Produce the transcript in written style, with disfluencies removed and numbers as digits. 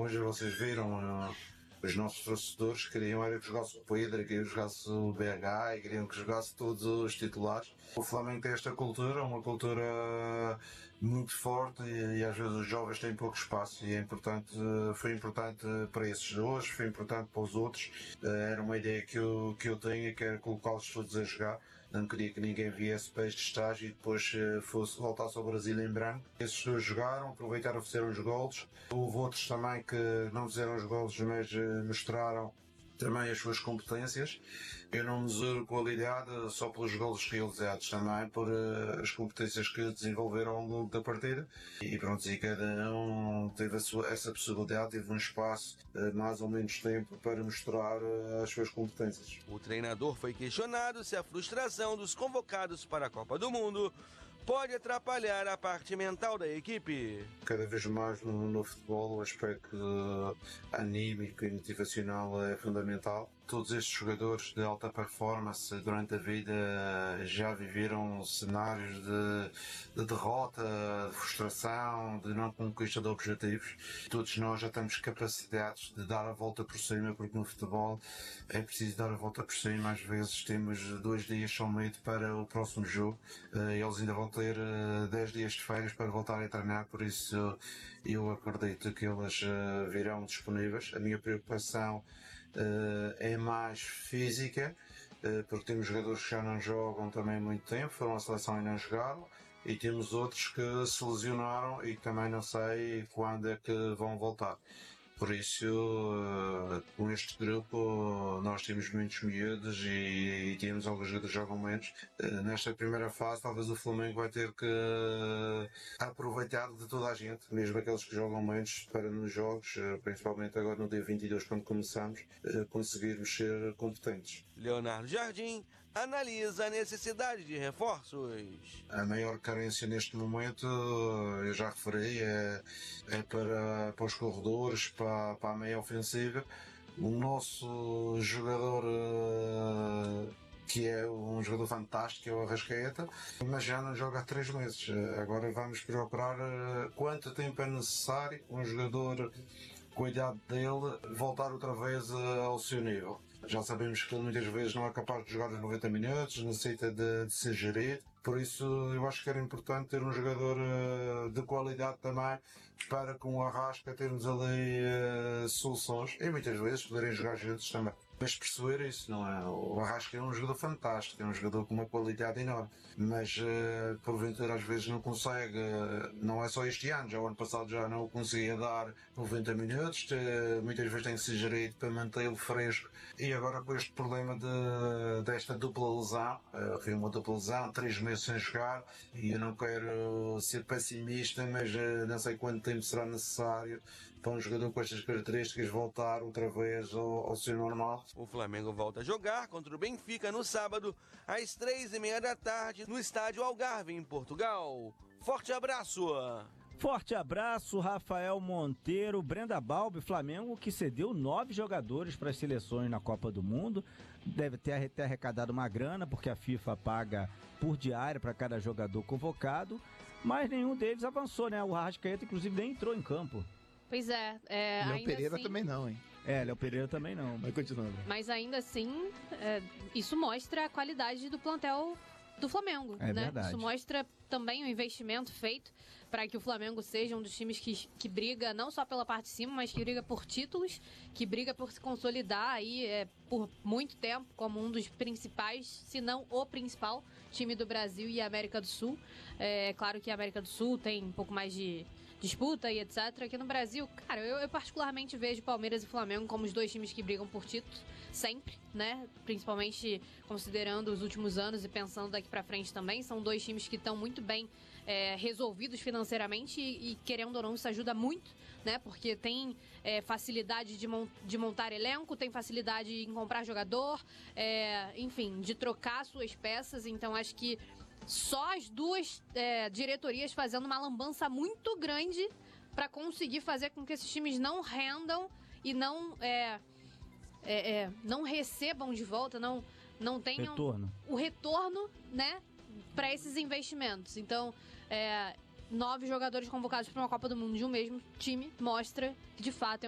mas vocês viram, os nossos torcedores queriam era que jogasse o Pedro, queriam que jogasse o BH e queriam que jogasse todos os titulares. O Flamengo tem esta cultura, uma cultura muito forte e às vezes os jovens têm pouco espaço e é importante, foi importante para esses dois, foi importante para os outros. Era uma ideia que eu tenho, que era colocá-los todos a jogar. Não queria que ninguém viesse para este estágio e depois voltasse ao Brasil em branco. Esses dois jogaram, aproveitaram a fazer os golos. Houve outros também que não fizeram os golos, mas mostraram também as suas competências. Eu não mesuro qualidade só pelos golos realizados, também por as competências que desenvolveram ao longo da partida. E pronto, e cada um teve essa possibilidade, teve um espaço, mais ou menos tempo, para mostrar as suas competências. O treinador foi questionado se a frustração dos convocados para a Copa do Mundo pode atrapalhar a parte mental da equipe. Cada vez mais no futebol o aspecto anímico e motivacional é fundamental. Todos estes jogadores de alta performance durante a vida já viveram cenários de derrota, de frustração, de não conquista de objetivos. Todos nós já temos capacidades de dar a volta por cima, porque no futebol é preciso dar a volta por cima. Às vezes temos 2 dias somente para o próximo jogo. Eles ainda vão ter 10 dias de férias para voltar a treinar, por isso eu acredito que eles virão disponíveis. A minha preocupação é mais física, porque temos jogadores que já não jogam também há muito tempo, foram à seleção e não jogaram, e temos outros que se lesionaram e também não sei quando é que vão voltar. Por isso, com este grupo, nós temos muitos miúdos e temos alguns jogadores que jogam menos. Nesta primeira fase, talvez o Flamengo vai ter que aproveitar de toda a gente, mesmo aqueles que jogam menos, para nos jogos, principalmente agora no dia 22, quando começamos, conseguirmos ser competentes. Leonardo Jardim analisa a necessidade de reforços. A maior carência neste momento, eu já referi, é para os corredores, para a meia ofensiva. O nosso jogador, que é um jogador fantástico, é o Arrascaeta, mas já não joga há 3 meses. Agora vamos procurar quanto tempo é necessário um jogador, com a idade dele, voltar outra vez ao seu nível. Já sabemos que ele muitas vezes não é capaz de jogar os 90 minutos, necessita de ser gerido. Por isso eu acho que era importante ter um jogador de qualidade também, para com o Arrasca termos ali soluções e muitas vezes poderem jogar juntos também. Mas perceber isso, não é? O Arrasca é um jogador fantástico, é um jogador com uma qualidade enorme, mas porventura às vezes não consegue, não é só este ano, já o ano passado já não o conseguia dar 90 minutos, muitas vezes tem que ser gerido para mantê-lo fresco, e agora com este problema desta dupla lesão, foi uma dupla lesão, 3 meses sem jogar, e eu não quero ser pessimista, mas não sei quanto tempo será necessário para um jogador com estas características voltar outra vez ao seu normal. O Flamengo volta a jogar contra o Benfica no sábado, às 3h30 da tarde, no estádio Algarve, em Portugal. Forte abraço! Forte abraço, Rafael Monteiro. Brenda Balbi, Flamengo, que cedeu 9 jogadores para as seleções na Copa do Mundo. Deve ter arrecadado uma grana, porque a FIFA paga por diária para cada jogador convocado, mas nenhum deles avançou, né? O Arrascaeta, inclusive, nem entrou em campo. Pois é. Léo Pereira assim, também não, hein? Léo Pereira também não. Mas continuando. Mas ainda assim, isso mostra a qualidade do plantel do Flamengo, né? Verdade. Isso mostra também o investimento feito para que o Flamengo seja um dos times que briga não só pela parte de cima, mas que briga por títulos, que briga por se consolidar aí por muito tempo como um dos principais, se não o principal time do Brasil e América do Sul. É claro que a América do Sul tem um pouco mais de disputa e etc. Aqui no Brasil, cara, eu particularmente vejo Palmeiras e Flamengo como os dois times que brigam por títulos, sempre, né? Principalmente considerando os últimos anos e pensando daqui pra frente também. São dois times que estão muito bem resolvidos financeiramente e querendo ou não, isso ajuda muito, né? Porque tem facilidade de montar elenco, tem facilidade em comprar jogador, enfim, de trocar suas peças. Então acho que só as duas diretorias fazendo uma lambança muito grande para conseguir fazer com que esses times não rendam e não recebam de volta, não tenham o retorno, né, para esses investimentos. Então, 9 jogadores convocados para uma Copa do Mundo de um mesmo time mostra que de fato